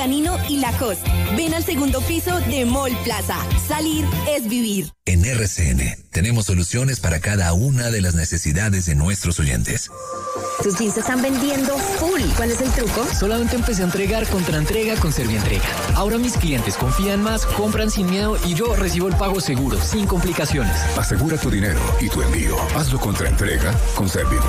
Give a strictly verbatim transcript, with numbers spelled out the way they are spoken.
Danino y Lacoste. Ven al segundo piso de Mall Plaza. Salir es vivir. En R C N tenemos soluciones para cada una de las necesidades de nuestros oyentes. Tus jeans se están vendiendo full. ¿Cuál es el truco? Solamente empecé a entregar contra entrega con Servientrega. Ahora mis clientes confían más, compran sin miedo y yo recibo el pago seguro, sin complicaciones. Asegura tu dinero y tu envío. Hazlo contra entrega con Servientrega.